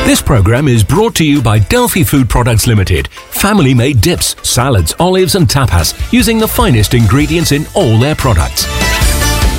This program is brought to you by Delphi Food Products Limited. Family-made dips, salads, olives and tapas using the finest ingredients in all their products.